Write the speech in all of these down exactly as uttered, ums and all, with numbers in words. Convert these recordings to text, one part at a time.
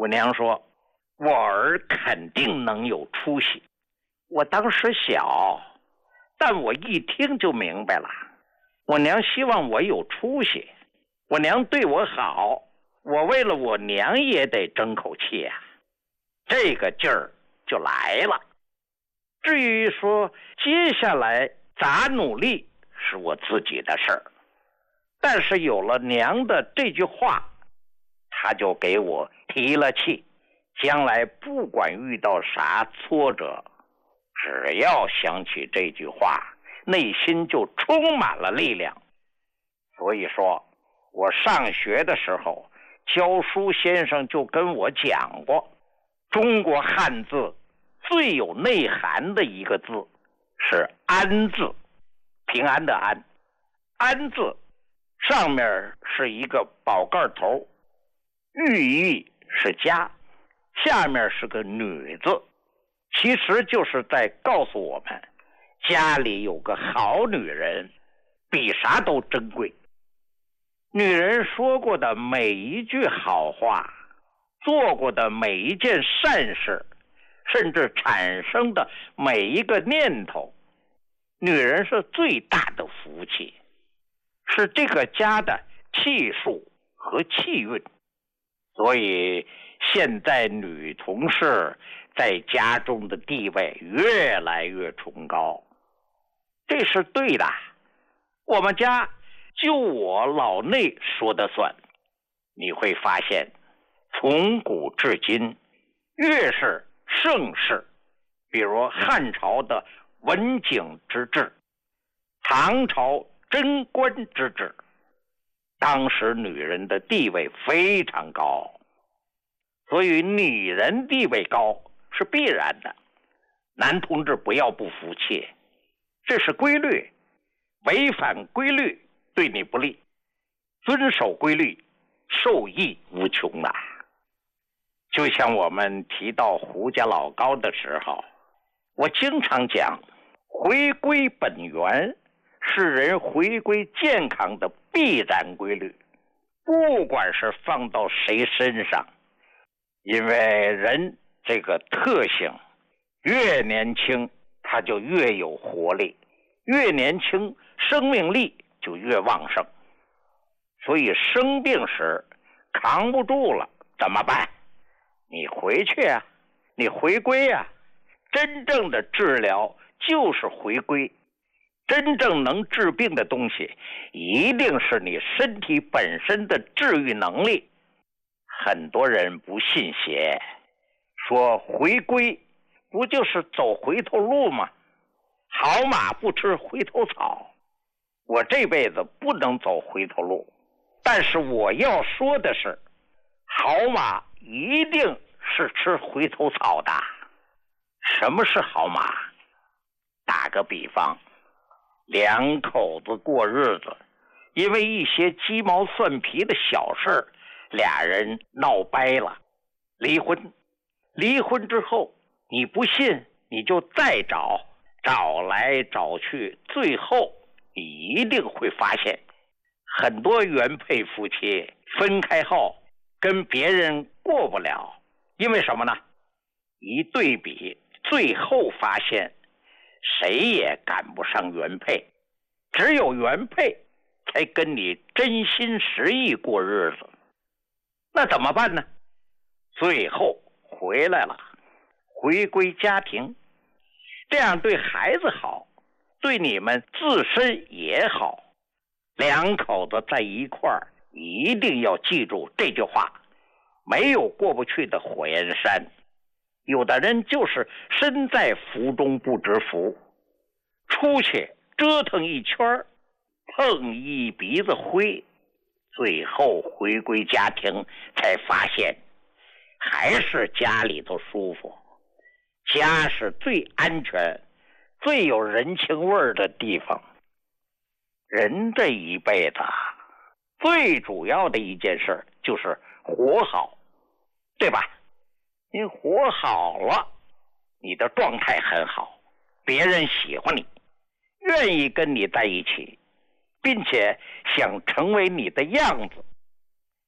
我娘说我儿肯定能有出息。我当时小，但我一听就明白了，我娘希望我有出息，我娘对我好，我为了我娘也得争口气啊，这个劲儿就来了。至于说接下来咋努力是我自己的事儿，但是有了娘的这句话，她就给我提了气，将来不管遇到啥挫折，只要想起这句话，内心就充满了力量。所以说我上学的时候，教书先生就跟我讲过，中国汉字最有内涵的一个字是安字，平安的安。安字上面是一个宝盖头，寓意是家，下面是个女字，其实就是在告诉我们，家里有个好女人比啥都珍贵。女人说过的每一句好话，做过的每一件善事，甚至产生的每一个念头，女人是最大的福气，是这个家的气数和气运。所以现在女同事在家中的地位越来越崇高，这是对的。我们家就我老内说的算。你会发现从古至今，越是盛世，比如汉朝的文景之治，唐朝贞观之治，当时女人的地位非常高，所以女人地位高是必然的。男同志不要不服气，这是规律，违反规律对你不利，遵守规律受益无穷啊。就像我们提到胡家老高的时候，我经常讲，回归本源是人回归健康的必然规律，不管是放到谁身上，因为人这个特性，越年轻他就越有活力，越年轻生命力就越旺盛。所以生病时扛不住了怎么办？你回去啊，你回归啊。真正的治疗就是回归，真正能治病的东西一定是你身体本身的治愈能力。很多人不信邪，说回归不就是走回头路吗？好马不吃回头草。我这辈子不能走回头路，但是我要说的是，好马一定是吃回头草的。什么是好马？打个比方，两口子过日子，因为一些鸡毛蒜皮的小事，俩人闹掰了，离婚。离婚之后，你不信你就再找，找来找去，最后你一定会发现，很多原配夫妻分开后跟别人过不了，因为什么呢？一对比，最后发现谁也赶不上原配，只有原配才跟你真心实意过日子。那怎么办呢？最后回来了，回归家庭，这样对孩子好，对你们自身也好。两口子在一块儿，一定要记住这句话，没有过不去的火焰山。有的人就是身在福中不知福，出去折腾一圈，碰一鼻子灰，最后回归家庭才发现还是家里头舒服。家是最安全最有人情味的地方。人这一辈子最主要的一件事就是活好，对吧？你活好了，你的状态很好，别人喜欢你，愿意跟你在一起，并且想成为你的样子。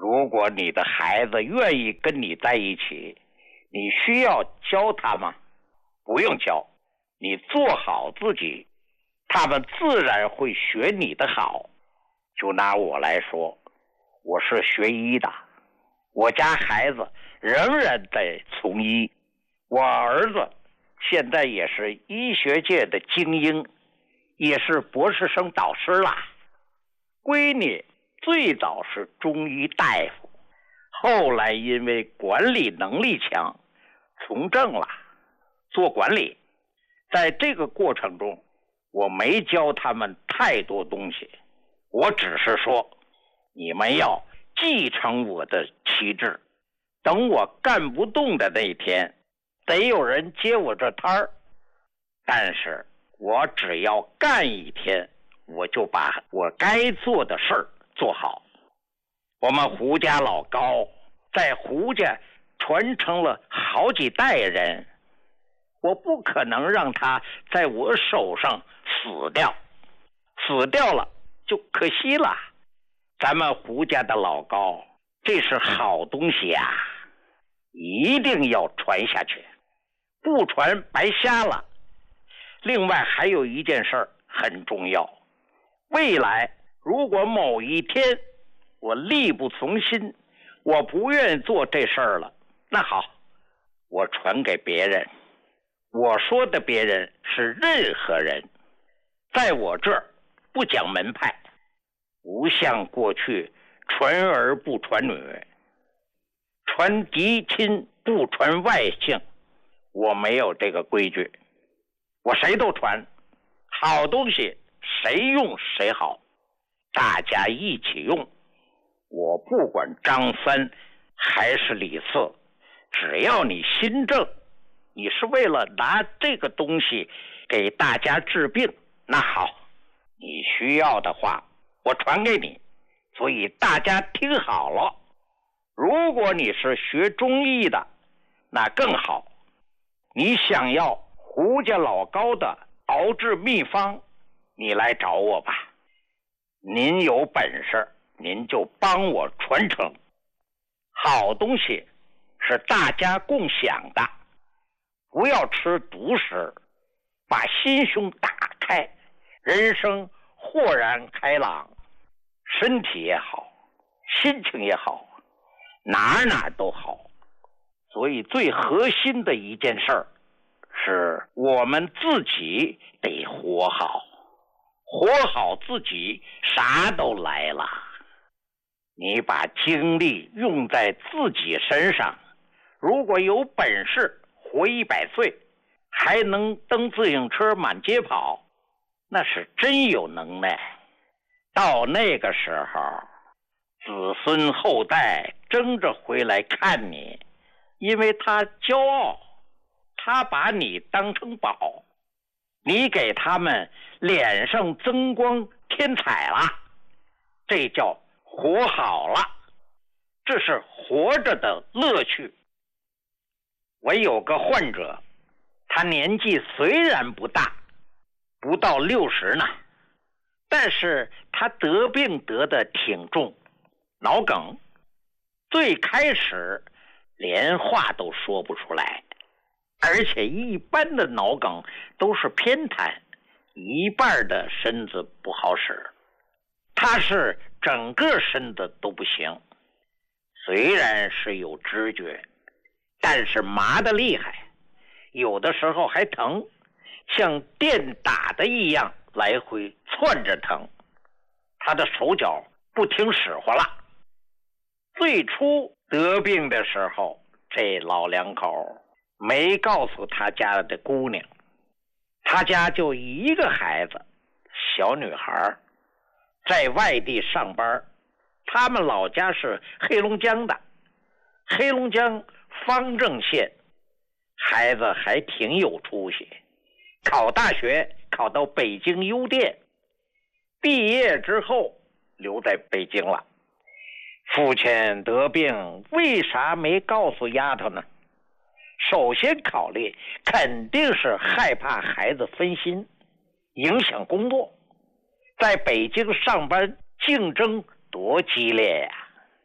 如果你的孩子愿意跟你在一起，你需要教他吗？不用教，你做好自己，他们自然会学你的好。就拿我来说，我是学医的，我家孩子仍然在从医，我儿子现在也是医学界的精英，也是博士生导师啦。闺女最早是中医大夫，后来因为管理能力强，从政了，做管理。在这个过程中，我没教他们太多东西，我只是说，你们要继承我的旗帜，等我干不动的那天，得有人接我这摊儿。但是我只要干一天，我就把我该做的事儿做好。我们胡家老高在胡家传承了好几代人，我不可能让他在我手上死掉，死掉了就可惜了。咱们胡家的老高，这是好东西呀、啊，一定要传下去，不传白瞎了。另外还有一件事很重要，未来如果某一天我力不从心，我不愿意做这事儿了，那好，我传给别人。我说的别人是任何人，在我这儿不讲门派，不像过去传儿不传女，传嫡亲不传外姓，我没有这个规矩，我谁都传，好东西谁用谁好，大家一起用。我不管张三还是李四，只要你心正，你是为了拿这个东西给大家治病，那好，你需要的话我传给你。所以大家听好了，如果你是学中医的，那更好，你想要胡家老高的熬制秘方，你来找我吧。您有本事您就帮我传承，好东西是大家共享的，不要吃独食，把心胸打开，人生豁然开朗，身体也好，心情也好，哪哪都好。所以最核心的一件事儿，是我们自己得活好，活好自己，啥都来了。你把精力用在自己身上，如果有本事活一百岁，还能蹬自行车满街跑，那是真有能耐。到那个时候，子孙后代争着回来看你，因为他骄傲，他把你当成宝，你给他们脸上增光添彩了，这叫活好了，这是活着的乐趣。我有个患者，他年纪虽然不大，不到六十呢，但是他得病得的挺重，脑梗，最开始连话都说不出来，而且一般的脑梗都是偏瘫，一半的身子不好使，他是整个身子都不行。虽然是有知觉，但是麻得厉害，有的时候还疼，像电打的一样来回窜着疼，他的手脚不听使唤了。最初得病的时候，这老两口没告诉他家的姑娘，他家就一个孩子，小女孩，在外地上班，他们老家是黑龙江的，黑龙江方正县，孩子还挺有出息，考大学考到北京邮电，毕业之后留在北京了。父亲得病，为啥没告诉丫头呢？首先考虑肯定是害怕孩子分心，影响工作。在北京上班竞争多激烈呀！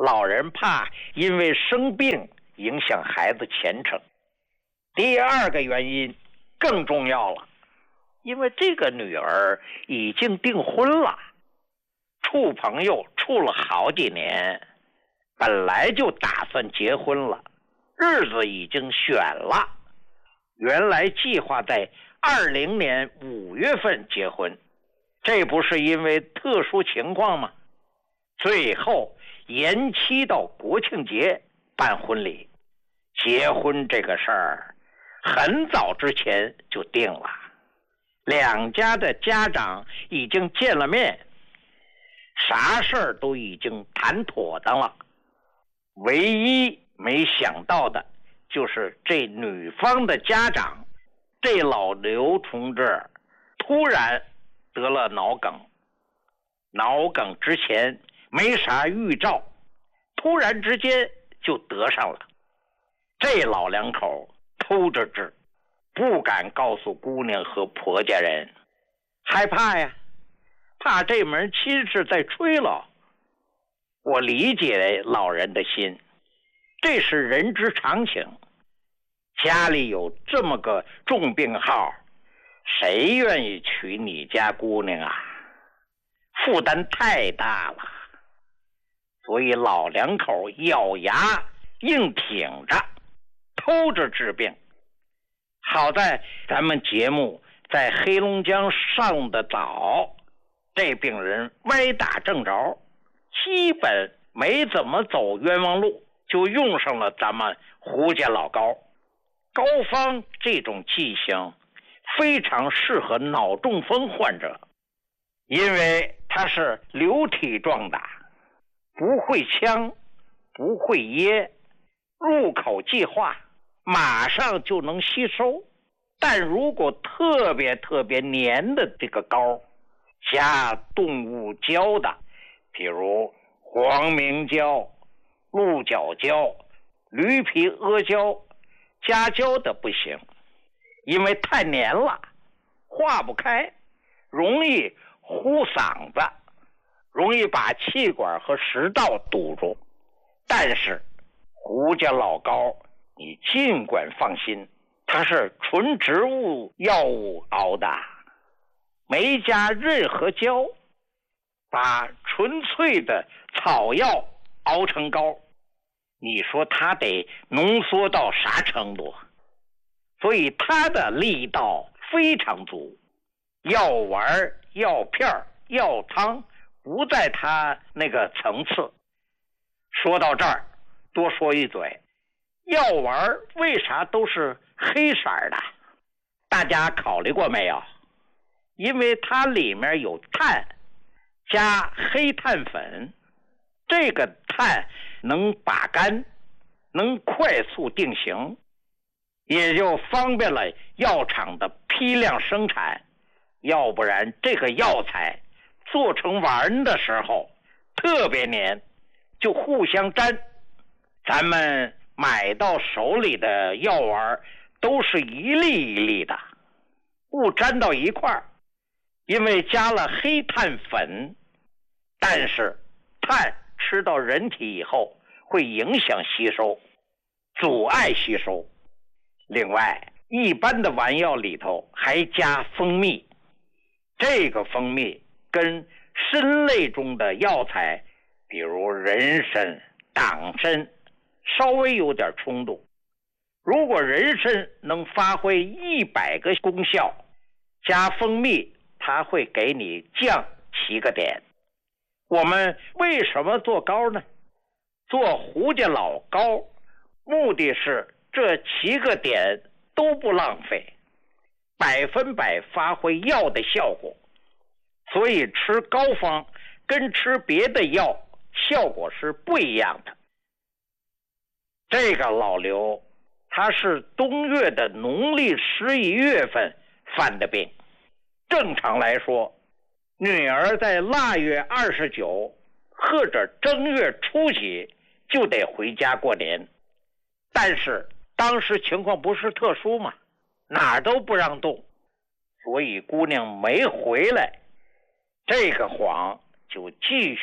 老人怕因为生病影响孩子前程。第二个原因更重要了，因为这个女儿已经订婚了，处朋友处了好几年，本来就打算结婚了，日子已经选了，原来计划在二零年五月份结婚，这不是因为特殊情况吗？最后延期到国庆节办婚礼。结婚这个事儿很早之前就定了，两家的家长已经见了面，啥事儿都已经谈妥当了。唯一没想到的就是这女方的家长，这老刘同志突然得了脑梗，脑梗之前没啥预兆，突然之间就得上了。这老两口偷着治，不敢告诉姑娘和婆家人，害怕呀，怕这门亲事再吹了。我理解老人的心，这是人之常情。家里有这么个重病号，谁愿意娶你家姑娘啊？负担太大了。所以老两口咬牙硬挺着，偷着治病。好在咱们节目在黑龙江上的早，这病人歪打正着，基本没怎么走冤枉路，就用上了咱们胡家老高。高方这种剂型非常适合脑中风患者，因为它是流体状的，不会呛，不会噎，入口即化，马上就能吸收。但如果特别特别黏的这个膏，加动物胶的，比如黄明胶、鹿角胶、驴皮阿胶，加胶的不行，因为太黏了，化不开，容易呼嗓子，容易把气管和食道堵住。但是胡家老高你尽管放心，它是纯植物药物熬的，没加任何胶，把纯粹的草药熬成膏，你说它得浓缩到啥程度？所以它的力道非常足，药丸、药片、药汤不在它那个层次。说到这儿，多说一嘴，药丸为啥都是黑色的？大家考虑过没有？因为它里面有碳，加黑碳粉，这个碳能把干，能快速定型，也就方便了药厂的批量生产。要不然这个药材做成丸的时候特别黏，就互相粘。咱们买到手里的药丸都是一粒一粒的，不粘到一块儿，因为加了黑碳粉。但是碳吃到人体以后会影响吸收，阻碍吸收。另外一般的丸药里头还加蜂蜜，这个蜂蜜跟参类中的药材，比如人参、党参稍微有点冲突。如果人参能发挥一百个功效，加蜂蜜它会给你降七个点。我们为什么做膏呢？做胡家老膏，目的是这七个点都不浪费，百分百发挥药的效果。所以吃膏方跟吃别的药效果是不一样的。这个老刘他是冬月的农历十一月份犯的病，正常来说女儿在腊月二十九或者正月初几就得回家过年，但是当时情况不是特殊嘛，哪儿都不让动，所以姑娘没回来，这个谎就继续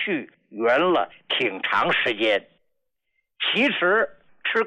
匀了挺长时间。其实